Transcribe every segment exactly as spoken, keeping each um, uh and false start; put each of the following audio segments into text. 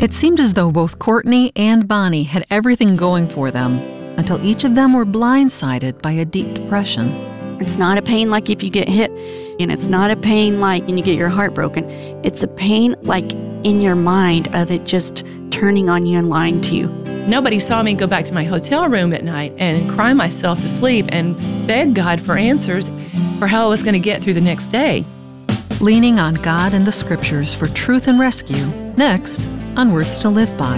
It seemed as though both Courtney and Bonnie had everything going for them until each of them were blindsided by a deep depression. It's not a pain like if you get hit, and it's not a pain like when you get your heart broken. It's a pain like in your mind of it just turning on you and lying to you. Nobody saw me go back to my hotel room at night and cry myself to sleep and beg God for answers for how I was going to get through the next day. Leaning on God and the Scriptures for truth and rescue, next on Words to Live By.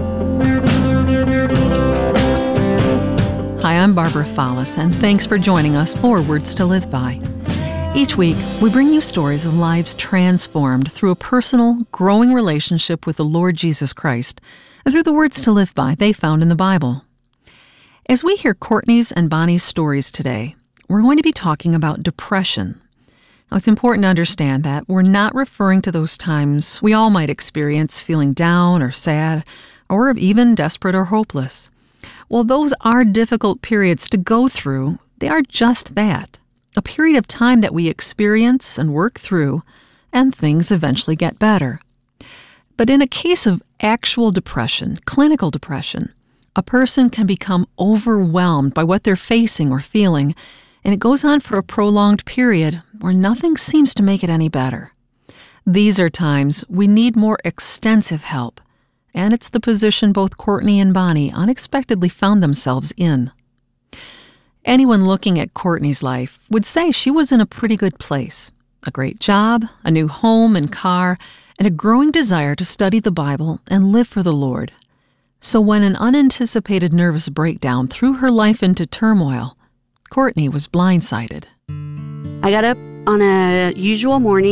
Hi, I'm Barbara Follis, and thanks for joining us for Words to Live By. Each week, we bring you stories of lives transformed through a personal, growing relationship with the Lord Jesus Christ and through the words to live by they found in the Bible. As we hear Courtney's and Bonnie's stories today, we're going to be talking about depression. Now, it's important to understand that we're not referring to those times we all might experience feeling down or sad, or even desperate or hopeless. While those are difficult periods to go through, they are just that, a period of time that we experience and work through, and things eventually get better. But in a case of actual depression, clinical depression, a person can become overwhelmed by what they're facing or feeling, and it goes on for a prolonged period where nothing seems to make it any better. These are times we need more extensive help, and it's the position both Courtney and Bonnie unexpectedly found themselves in. Anyone looking at Courtney's life would say she was in a pretty good place. A great job, a new home and car, and a growing desire to study the Bible and live for the Lord. So when an unanticipated nervous breakdown threw her life into turmoil, Courtney was blindsided. I got up on a usual morning.